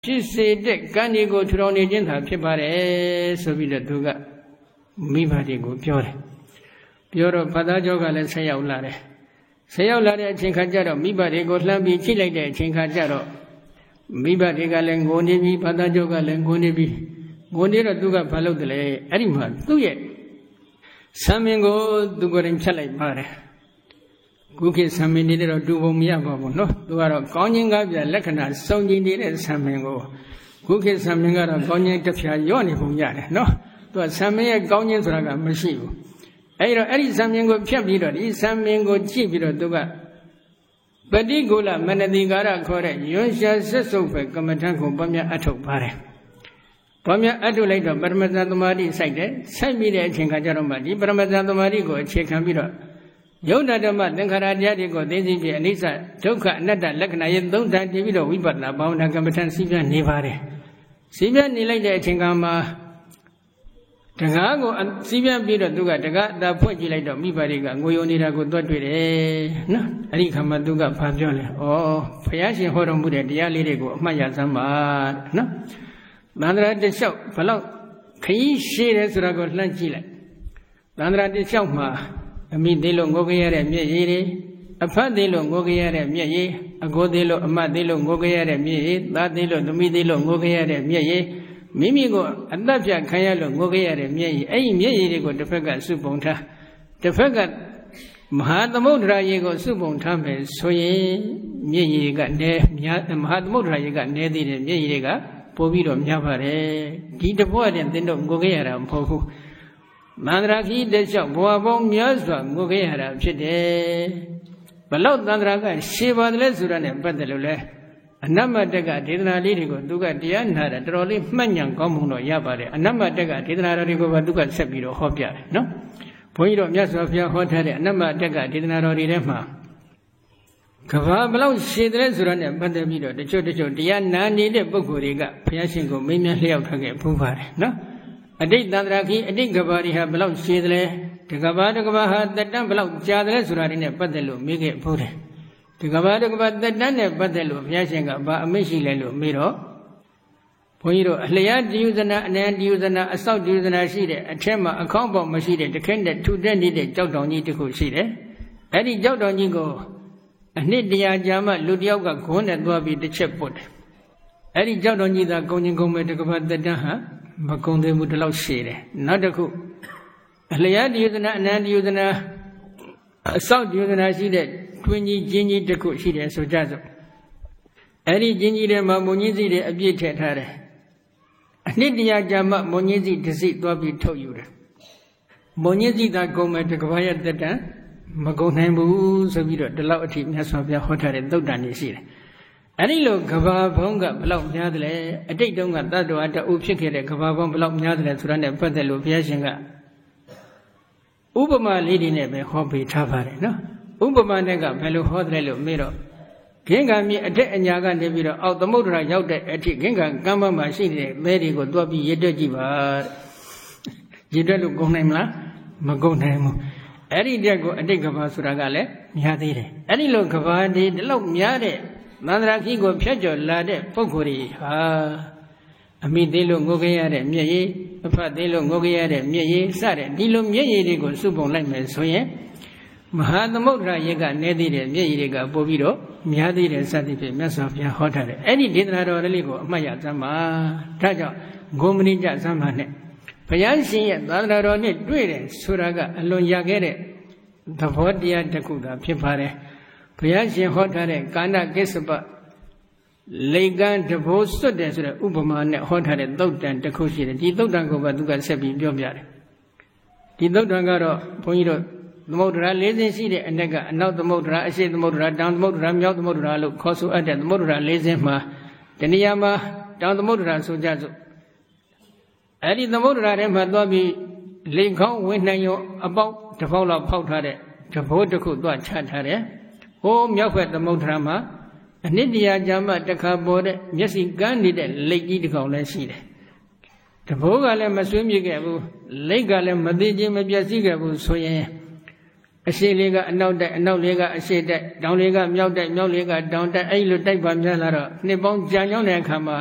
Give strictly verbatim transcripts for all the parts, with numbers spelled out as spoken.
ဖြစ်စေတဲ့ကံတွေကိုထူထောင်နေခြင်းသာဖြစ်ပါတယ်ဆိုပြီးတော့သူကမိဘတွေကိုပြောတယ်ပြောတော့ဘာသာကြောကလည်းဆက်ရောက်လာတယ်ဆက်ရောက်လာတဲ့အချိန်ခါကျတော့မိဘတွေကိုလှမ်းပြီးချိလိုက်တဲ့အချိန်ခါကျတော့မိဘတွေကလည်းငိုနေပြီဘာသာကြောကလည်းငိုနေပြီငိုနေတော့သူကဘာလုပ်တယ်လဲအဲ့ဒီမှာသူ့ရဲ့ဆံမင်းကိုသူကိုယ်တိုင်ဖြတ်လိုက်ပါတယ်ခုခေတ်ဆံမင်းနေတော့တူပုံမရပါဘူးနော်သူကတော့ကောင်းခြင်းကားပြလက္ခဏာစုံကျင်နေတဲ့ဆံမင်းကိုခုခေတ်ဆံမင်းကတော့ကောင်းခြင်းတစ်ဖြာရော့နေပုံရတယ်နော်သူကဆံမင်းရဲ့ကောင်းခြင်းဆိုတာကမရှိဘူးအဲ့တော့အဲ့ဒီဆံမင်းကိုဖြတ်ပြီးတော့ဒီဆံမင်းကိုကြည့်ပြီးတော့သူကပฏิကူလမနတိကာရခေါ်တဲ့ယွန်းရှာဆက်စုပ်ပဲကမ္မထံကိုပွားများအထုတ်ပါတယ်ပွားများအထုတ်လိုက်တော့ပရမဇ္ဇသမာဓိစိုက်တယ်စိုက်ပြီးတဲ့အချိန်ခါကျတော့မှဒီပရမဇ္ဇသမာဓိကိုအခြေခံပြီးတော့ယုတ်ဓမ္မသင်္ခါရတရားတွေကိုသိသိပြီးအနိစ္စဒုက္ခအနတ္တလက္ခဏာရဲ့သုံးဓာတ်တည်ပြီးတော့ဝိပဿနာဘာဝနာကမ္မထံစီးပြနေပါတယ်စီးပြနေလိုက်တဲ့အချိန်ကမှာတကားကိုစီးပြပြီးတော့သူကတကားအတာဖွင့်ကြည့်လိုက်တော့မိဘတွေကငိုယုံနေတာကိုတွတ်တွေ့တယ်နော်အဲ့ဒီခါမှာသူကဘာပြောလဲဩဘုရားရှင်ဟောတော်မူတဲ့တရားလေးတွေကိုအမှတ်ရစမ်းပါနော်သန္တရာတလျှောက်ဘလောက်ခရီးရှည်တယ်ဆိုတာကိုလှမ်းကြည့်လိုက်သန္တရာတလျှောက်မှာအမိသေးလို့ငိုကြရတဲ့မျက်ရည်တွေအဖတ်သေးလို့ငိုကြရတဲ့မျက်ရည်အကိုသေးလို့အမတ်သေးလို့ငိုကြရတဲ့မျက်ရည်သားသေးလို့သမီးသေးလို့ငိုကြရတဲ့မျက်ရည်မိမိကိုအသက်ပြခံရလို့ငိုကြရတဲ့မျက်ရည်အဲ့ဒီမျက်ရည်တွေကိုတစ်ဖက်ကစုပုံထားတစ်ဖက်ကမဟာသမုဒ္ဒရာရေကိုစုပုံထားမယ်ဆိုရင်မျက်ရည်ကနည်းမဟာသမုဒ္ဒရာရေကနည်းသေးတယ်မျက်ရည်တွေကပိုပြီးတော့များပါတယ်ဒီတဘွားတည်းသင်တို့ငိုကြရတာမဟုတ်ဘူးမန္တရာခိတလျှောက်ဘဝပေါင်းများစွာငိုခဲ့ရတာဖြစ်တယ်ဘလောက်သန္တရာကရှည်ပါတယ်လဲဆိုတာနဲ့ပတ်သက်လို့လဲအနမ္မတက်ကဒေသနာလေးတွေကိုသူကတရားနာတာတော်တော်လေးမှတ်ဉဏ်ကောင်းမှုတော့ရပါတယ်အနမ္မတက်ကဒေသနာတော်တွေကိုပါသူကဆက်ပြီးတော့ဟောပြတယ်နော်ဘုန်းကြီးတို့မြတ်စွာဘုရားဟောထားတဲ့အနမ္မတက်ကဒေသနာတော်တွေထဲမှာကဘာဘလောက်ရှည်တယ်ဆိုတာနဲ့ပတ်သက်ပြီးတော့တချို့တချို့တရားနာနေတဲ့ပုဂ္ဂိုလ်တွေကဘုရားရှင်ကိုမေးမြန်းလျှောက်ထားခဲ့ဖူးပါတယ်နော်အတိတ်သန္တရာခိအတိတ်ကဘာတွေဟာဘလောက်ရှည်တယ်လဲဒီကဘာတကဘာဟာတက်တန်းဘလောက်ကြာတယ်ဆိုတာတွေနဲ့ပတ်သက်လို့မေးခဲ့ဖို့တယ်ဒီကဘာတကဘာတက်တန်းနဲ့ပတ်သက်လို့ဘုရားရှင်ကဘာအမိန့်ရှိလဲလို့မေးတော့ဘုန်းကြီးတို့အလျာတယုဇနာအနန္တယုဇနာအဆောက်တယုဇနာရှိတဲ့အထက်မှာအခေါင်းပေါက်မရှိတဲ့တခဲနဲ့ထူတဲ့နေတဲ့ကြောက်တောင်ကြီးတစ်ခုရှိတယ်အဲ့ဒီကြောက်တောင်ကြီးကိုအနှစ်တရာကြာမှလူတယောက်ကဂုံးနဲ့သွားပြီးတစ်ချက်ပုတ်တယ်အဲ့ဒီကြောက်တောင်ကြီးသာကုံချင်းကုံမဲ့တကဘာတက်တန်းဟာမကုံသေးဘူးဒီလောက်ရှည်တယ်နောက်တစ်ခုအလျာတယုဇနာအနန္တယုဇနာအဆောက်တယုဇနာရှိတဲ့တွင်ကြီးကျင်းကြီးတစ်ခုရှိတယ်ဆိုကြစို့အဲ့ဒီကျင်းကြီးထဲမှာမုံကြီးစီတွေအပြည့်ထည့်ထားတယ်အနှစ်တရာကြာမှမုံကြီးစီတစ်စီသွားပြီးထုတ်ယူတယ်မုံကြီးစီသာကုံမဲ့တကဘာရဲ့တက်တန်မကုံနိုင်ဘူးဆိုပြီးတော့ဒီလောက်အထိမြတ်စွာဘုရားဟောထားတဲ့သုတ်တန်ကြီးရှိတယ်အဲ့ဒီလိုကဘာဘုံကဘလောက်များတယ်လဲအတိတ်တုန်းကတတ္တဝါတအုပ်ဖြစ်ခဲ့တဲ့ကဘာဘုံဘလောက်များတယ်လဲဆိုတာနဲ့ပတ်သက်လို့ဘုရားရှင်ကဥပမာလေးတွေနဲ့ပဲဟောပေးထားပါတယ်နော်ဥပမာနဲ့ကဘယ်လိုဟောတယ်လို့မေးတော့ဂင်္ဂံမြေအထက်အညာကနေပြီးတော့အောက်သမုဒ္ဒရာရောက်တဲ့အထိဂင်္ဂံကမ်းမမှာရှိနေတဲ့မဲတွေကိုတွားပြီးရေတွက်ကြည့်ပါရေတွက်လို့ကုန်နိုင်မလားမကုန်နိုင်ဘူးအဲ့ဒီတက်ကိုအတိတ်ကဘာဆိုတာကလည်းများသေးတယ်အဲ့ဒီလိုကဘာဒီဒီလောက်များတဲ့သန္တရာခိကိုဖြတ်ကျော်လာတဲ့ပုဂ္ဂိုလ်တွေဟာအမိသေးလို့ငိုခဲ့ရတဲ့မျက်ရည်အဖတ်သေးလို့ငိုခဲ့ရတဲ့မျက်ရည်စတဲ့ဒီလိုမျက်ရည်တွေကိုစုပုံလိုက်မယ်ဆိုရင်မဟာသမုဒ္ဒရာရေကနေသေးတဲ့မျက်ရည်တွေကပို့ပြီးတော့များသေးတယ်စသည်ဖြင့်မြတ်စွာဘုရားဟောထားတယ်အဲ့ဒီဒေသနာတော်လေးကိုအမှတ်ရစမ်းပါဒါကြောင့်ဂုံမဏိကြစမ်းပါနဲ့ဘုရားရှင်ရဲ့သာသနာတော်နဲ့တွေ့တယ်ဆိုတာကအလွန်ရခဲ့တဲ့သဘောတရားတစ်ခုသာဖြစ်ပါတယ်ဘုရားရှင်ဟောထားတဲ့ကာဏကိစ္စပလေကံတဘိုးစွတ်တယ်ဆိုတဲ့ဥပမာနဲ့ဟောထားတဲ့သုတ်တန်တစ်ခုရှိတယ်ဒီသုတ်တန်ကိုပဲသူကဆက်ပြီးပြောပြတယ်ဒီသုတ်တန်ကတော့ဘုန်းကြီးတို့သမုဒ္ဒရာ၄ဆင်းရှိတဲ့အနက်ကအနောက်သမုဒ္ဒရာအရှေ့သမုဒ္ဒရာတောင်သမုဒ္ဒရာမြောက်သမုဒ္ဒရာလို့ခေါ်ဆိုအပ်တဲ့သမုဒ္ဒရာ၄ဆင်းမှာတဏှာမှာတောင်သမုဒ္ဒရာဆိုကြစို့အဲ့ဒီသမုဒ္ဒရာထဲမှာသွားပြီးလေခေါင်းဝင်နိုင်ရောအပေါက်တစ်ပေါက်လောက်ဖောက်ထားတဲ့တဘိုးတစ်ခုသွားချထားတယ်ဟိုးမြောက်ဘက်သမုဒ္ဒရာမှာအနှစ်တရာကြာမှတစ်ခါပေါ်တဲ့မျက်စိကန်းနေတဲ့လိတ်ကြီးတစ်ကောင်လည်းရှိတယ်တဘိုးကလည်းမဆွေးမြေ့ခဲ့ဘူးလိတ်ကလည်းမသေးခြင်းမပြည့်စည်ခဲ့ဘူးဆိုရင်အရှိလေးကအနောက်တိုက်အနောက်လေးကအရှိတိုက်တောင်လေးကမြောက်တိုက်မြောက်လေးကတောင်တိုက်အဲ့လိုတိုက်ပါများလာတော့နှစ်ပေါင်းကြာညောင်းတဲ့အခါမှာ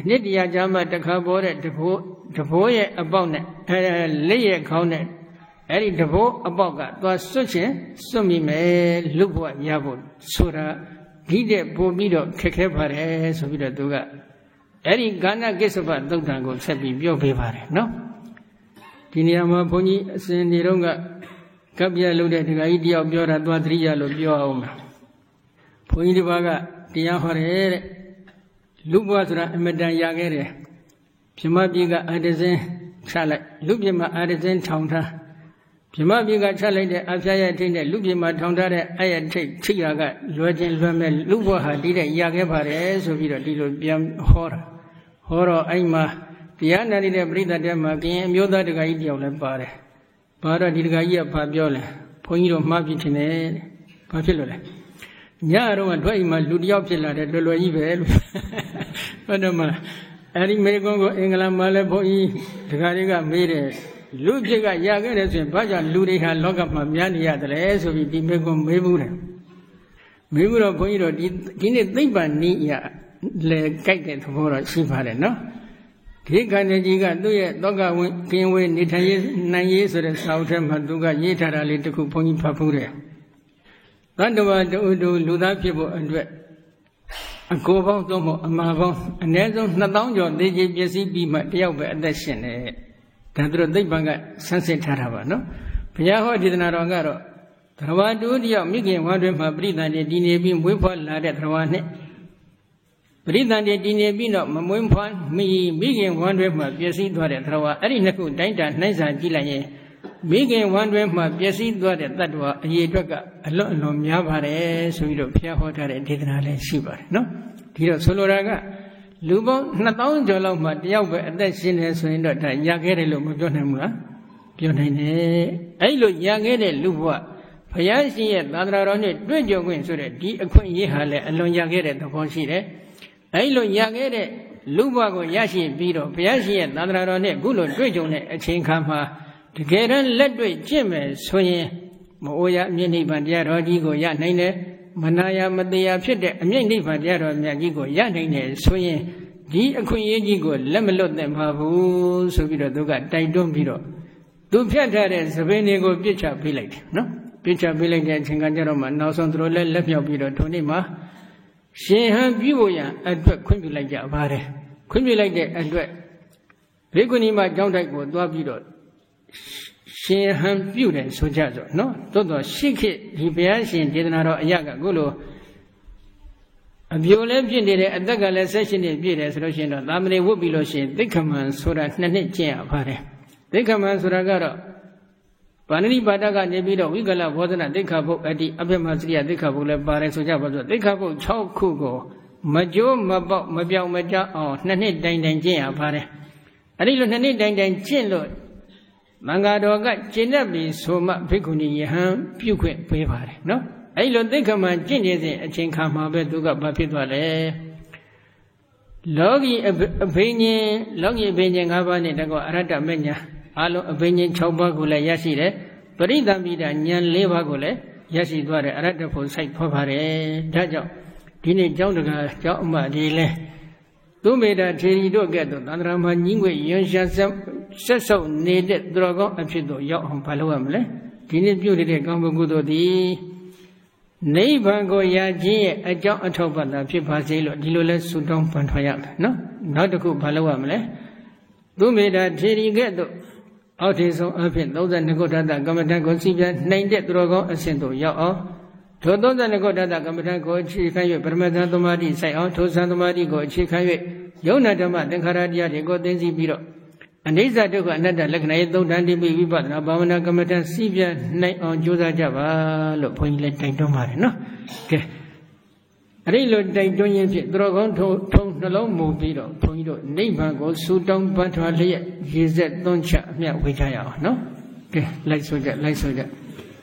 နှစ်တရားကြမှာတခါပေါ်တဲ့တဘိုးတဘိုးရဲ့အပေါက်နဲ့အဲလက်ရဲ့ခေါင်းနဲ့အဲ့ဒီတဘိုးအပေါက်ကသွားစွတ်ချင်းစွတ်မိမယ်လူဘဝရဖို့ဆိုတာဒီတဲ့ပို့ပြီးတော့ခက်ခဲပါတယ်ဆိုပြီးတော့သူကအဲ့ဒီကာဏကိစ္စပသုတ်တံကိုဆက်ပြီးပြောပေးပါတယ်နော်ဒီနေရာမှာဘုန်းကြီးအစဉ်နေတော့ကကပ်ပြလုပ်တဲ့ဒကာကြီးတယောက်ပြောတာသွားသတိရလို့ပြောအောင်မှာဘုန်းကြီးတစ်ပါးကတရားဟောတယ်တဲ့လူဘဝဆိုတာအမတန်ရခဲ့တယ်ပြမပြေကအာတဇင်းချလိုက်လူပြမအာတဇင်းထောင်ထားပြမပြေကချလိုက်တဲ့အဖျားရထိတ်နဲ့လူပြမထောင်ထားတဲ့အရထိတ်ထိရာကလွယ်ချင်းလွယ်မဲ့လူဘဝဟာဒီတဲ့ရခဲ့ပါတယ်ဆိုပြီးတော့ဒီလိုပြန်ဟောတာဟောတော့အဲ့မှာတရားနာနေတဲ့ပရိသတ်တဲမှာကရင်အမျိုးသားတက္ကကြီးတယောက်လည်းပါတယ်ဘာတော့ဒီတက္ကကြီးကဘာပြောလဲဘုန်းကြီးတို့မှားပြတင်တယ်ဘာဖြစ်လို့လဲညတော့ကထွက်အိမ်မှာလူတယောက်ဖြစ်လာတယ်လွယ်လွယ်ကြီးပဲလို့ဟုတ်တယ်မလားအဲ့ဒီမေကွန်းကိုအင်္ဂလန်မှာလည်းဘုန်းကြီးတက္ကကြီးကမေးတယ်လူဖြစ်ကရခဲ့တယ်ဆိုရင်ဘာကြောင့်လူတွေဟာလောကမှာများနေရတယ်လဲဆိုပြီးဒီမေကွန်းမေးဘူးတယ်မေးဘူးတော့ဘုန်းကြီးတို့ဒီဒီနေ့သိပ္ပံနည်းရလေကြိုက်တဲ့သဘောတော့ရှိပါတယ်နော်ဒီခန္ဓာကြီးကသူ့ရဲ့သောကဝင်ကင်းဝေးနေထိုင်ရေးနိုင်ရေးဆိုတဲ့စာအုပ်ထဲမှာသူကရေးထားတာလေးတစ်ခုဘုန်းကြီးဖတ်ဖူးတယ်သတ္တဝါတူတူလူသားဖြစ်ဖို့အတွက်အကိုပေါင်းသုံးဖို့အမှားပေါင်းအနည်းဆုံးနှစ်သောင်းကျော်သေခြင်းပျက်စီးပြီးမှတယောက်ပဲအသက်ရှင်တယ်ဒါသူတို့သိပ္ပံကဆန်းစစ်ထားတာပါနော်ဘုရားဟောဒေသနာတော်ကတော့သရဝတူတယောက်မိခင်ဝါတွင်မှာပရိသတ်တွေတည်နေပြီးမွေးဖွားလာတဲ့သရဝနဲ့ပရိသတ်တွေတည်နေပြီးတော့မမွေးဖွားမိမိခင်ဝါတွင်မှာပျက်စီးသွားတဲ့သရဝအဲ့ဒီနှစ်ခုတိုင်းတာနှိုင်းစာကြည့်လိုက်ရင်မိခင်ဝါတွင်မှာပျက်စီးသွားတဲ့တ attva အရေးအတွက်ကအလွန်အလွန်များပါတယ်ဆိုပြီးတော့ဘုရားဟောထားတဲ့ဒေသနာလည်းရှိပါတယ်နော်ဒီတော့ဆိုလိုတာကလူပေါင်းနှစ်သောင်းကျော်လောက်မှတယောက်ပဲအသက်ရှင်နေဆိုရင်တော့ဒါရခဲ့တယ်လို့မပြောနိုင်ဘူးလားပြောနိုင်တယ်အဲ့လိုရခဲ့တဲ့လူဘဝဘုရားရှင်ရဲ့သာသနာတော်နဲ့တွေ့ကြုံခွင့်ဆိုတဲ့ဒီအခွင့်အရေးဟာလည်းအလွန်ရခဲ့တဲ့သဘောရှိတယ်အဲ့လိုရခဲ့တဲ့လူဘဝကိုရရှိပြီးတော့ဘုရားရှင်ရဲ့သာသနာတော်နဲ့အခုလိုတွေ့ကြုံတဲ့အချိန်ခါမှာတကယ်တမ်းလက်တွေ့ကျင့်မယ်ဆိုရင်မအိုရအမြင့်နိဗ္ဗာန်တရားတော်ကြီးကိုရနိုင်တယ်မနာယမတရားဖြစ်တဲ့အမြင့်နိဗ္ဗာန်တရားတော်မြတ်ကြီးကိုရနိုင်တယ်ဆိုရင်ဒီအခွင့်အရေးကြီးကိုလက်မလွတ်သင့်ပါဘူးဆိုပြီးတော့သူကတိုက်တွန်းပြီးတော့သူဖြတ်ထားတဲ့သပင်းတွေကိုပြစ်ချပေးလိုက်တယ်နော်ပြစ်ချပေးလိုက်တဲ့အချိန်ကကြတော့မှနောက်ဆုံးသူတို့လည်းလက်မြောက်ပြီးတော့ထိုနေ့မှာရှင်ဟန်ပြုဖို့ရန်အတွက်ခွင့်ပြုလိုက်ကြပါတယ်ခွင့်ပြုလိုက်တဲ့အတွက်ဘေကုဏီမကျောင်းတိုက်ကိုသွားပြီးတော့ရှင်ဟန်ပြုတယ်ဆိုကြဆိုနော်တိုးတော့ရှိခေဒီဘုရားရှင်ဒေသနာတော်အရာကအခုလိုအပြိုလည်းဖြစ်နေတယ်အသက်ကလည်းဆက်ရှင်နေပြည့်တယ်ဆိုလို့ရှိရင်တော့သာမဏေဝတ်ပြီးလို့ရှိရင်သိက္ခမံဆိုတာနှစ်နှစ်ကျင့်ရပါတယ်သိက္ခမံဆိုတာကတော့ဗာဏိပါဒကနေပြီးတော့ဝိကလဘောဓနာသိက္ခာပုတ်အတ္တိအภิမစရိယသိက္ခာပုတ်လည်းပါတယ်ဆိုကြပါစို့သိက္ခာပုတ်၆ခုကိုမကြိုးမပေါက်မပြောင်မကြအောင်နှစ်နှစ်တိုင်တိုင်ကျင့်ရပါတယ်အဲ့ဒီလိုနှစ်နှစ်တိုင်တိုင်ကျင့်လို့မင်္ဂါတော်ကကျင့်တတ်ပြီဆိုမှဘိက္ခုနီယဟန်ပြုခွင့်ပေးပါတယ်နော်အဲ့လိုသိက္ခာမှကျင့်နေစဉ်အချိန်ခါမှာပဲသူကဘာဖြစ်သွားလဲလောကီအဘိညာဉ်လောကီအဘိညာဉ်၅ပါးနဲ့တကောအရတ္တမညာအလုံးအဘိညာဉ်၆ပါးကိုလည်းရရှိတယ်ပရိသမိတာဉာဏ်၄ပါးကိုလည်းရရှိသွားတယ်အရတ္တဖို့စိုက်သွားပါတယ်ဒါကြောင့်ဒီနေ့ကျောင်းတကာကျောင်းအမဒီလဲသူမေတ္တာထေရီတို့ကဲ့သို့သန္တရာမှာညီငွေရွှန်ရှာဆက်ဆက်ဆုပ်နေတဲ့သူတော်ကောင်းအဖြစ်သို့ရောက်အောင်ဘာလုပ်ရမလဲဒီနေ့ပြုနေတဲ့ကောင်းမှုကုသိုလ်သည်နိဗ္ဗာန်ကိုရခြင်းရဲ့အကြောင်းအထောက်ပံ့တာဖြစ်ပါစေလို့ဒီလိုလဲဆုတောင်းပန်ထွက်ရတယ်နော်နောက်တစ်ခုဘာလုပ်ရမလဲသူမေတ္တာထေရီကဲ့သို့အောက်ထေဆုံးအဖြစ်သုံးဆယ်နှစ်ခုတတ်ကမ္မဋ္ဌာန်းကိုစီပြနိုင်တဲ့သူတော်ကောင်းအစဉ်သို့ရောက်အောင်ထိုသုံးဆယ်နှစ်ခုတတ်ကမ္မဋ္ဌာန်းကိုအခြေခံ၍ပရမတ္ထသမာဓိစိုက်အောင်ထိုသံသမာဓိကိုအခြေခံ၍ယုံနာဓမ္မသင်္ခါရတရားတွေကိုသိသိပြီးတော့အနိစ္စဒုက္ခအနတ္တလက္ခဏာရဲ့သုံးတန်တိပိဝိပဿနာဘာဝနာကမ္မဋ္ဌာန်းစီပြနိုင်အောင်ကြိုးစားကြပါလို့ဘုန်းကြီးလည်းတိုက်တွန်းပါတယ်နော်ကဲအဲ့ဒီလိုတိုက်တွန်းခြင်းဖြင့်သူတော်ကောင်းထုံထုံနှလုံးမူပြီးတော့ဘုန်းကြီးတို့နိဗ္ဗာန်ကိုဆူတောင်းပန်းထွားလျက်ရေစက်သွန်းချအမြတ်ဝေကြရအောင်နော်ကဲလိုက်ဆိုကြလိုက်ဆိုကြ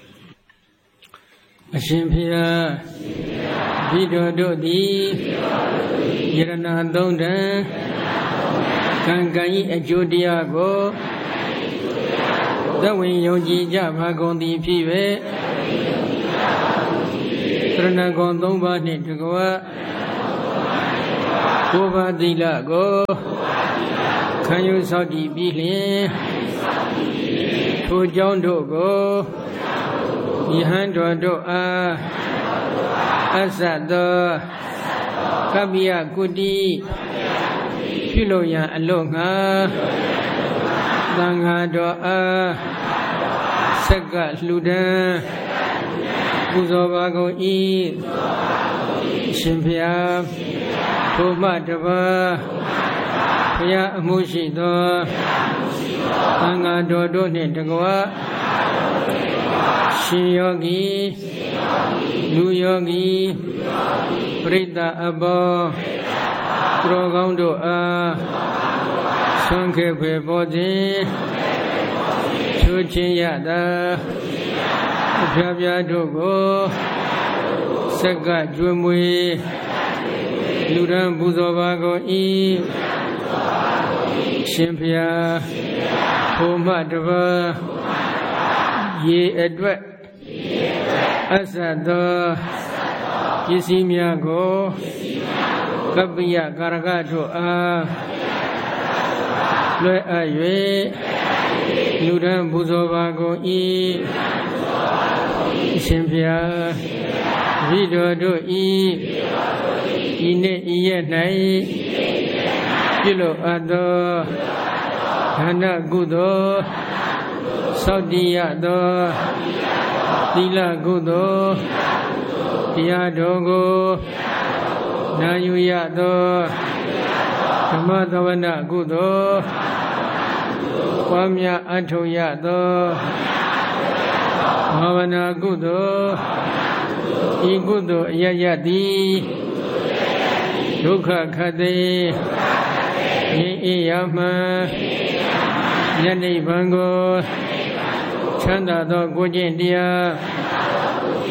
အရှင်ဖေယဘိတော်တို့သည်ယရဏသုံးတန်ကံကံဤအကျိုးတရားကိုသဝိယုံကြည်ကြပါကုန်သည်ဖြစ်၍သရဏဂုံသုံးပါးနှင့်တကွကိုယ်ပါသီလကိုခံယူဆောက်တည်ပြီးလျှင်ထိုကြောင့်တို့ကိုယဟန်တော်တို့အားအစ္ဆသောကပ္ပိယကုတိပြုလို့ရန်အလို့ငါသံဃာတော်အားဆက်ကလှူဒန်းပူဇော်ပါကုန်၏ရှင်ဘုရားထိုမှတပါးဘုရားအမှုရှိသောသံဃာတော်တို့နှင့်တကွရှင်ယောဂီလူယောဂီပရိသတ်အပေါင်းသူတော်ကောင်းတို့အားဆွမ်းခဲ့ဖွယ်ပေါ်ခြင်းချိုးခြင်းရတာအဖျားဖျားတို့ကိုဆက်ကကျွေးမွေးလူရန်ပူဇော်ပါကုန်၏ရှင်ဘုရားထိုမှတပါးရေအတွက်အစ္ဆသောပစ္စည်းများကိုကပ္ပိယကာရကတို့အားလွှဲအပ်၍လူရန်ပူဇော်ပါကုန်၏ရှင်ဘုရားဝိတော်တို့ဤဤနေ့ဤရက်၌ပြုလို့အပ်သောဒါနကုသိုလ်သောတည်ရသောသီလကုသိုလ်တရားတော်ကိုနာယူရသောဓမ္မသဝနကုသိုလ်ပွားများအထောက်ရသောဘာဝနာကုသိုလ်ဤကုသိုလ်အယယတိဒုက္ခခတ်သိငြိမ်းအေးရမှယနေ့ဘံကိုချမ်းသာသောကိုကျင့်တရား